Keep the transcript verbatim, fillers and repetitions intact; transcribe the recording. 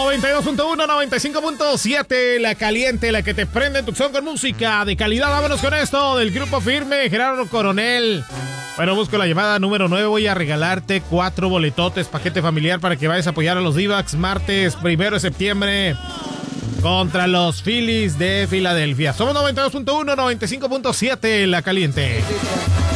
noventa y dos punto uno, noventa y cinco punto siete, la caliente, la que te prende en Tucson con música de calidad. Vámonos con esto del Grupo Firme, Gerardo Coronel. Bueno, busco la llamada número nueve. Voy a regalarte cuatro boletotes, paquete familiar para que vayas a apoyar a los D-backs martes primero de septiembre contra los Phillies de Filadelfia. Somos noventa y dos punto uno, noventa y cinco punto siete, la caliente.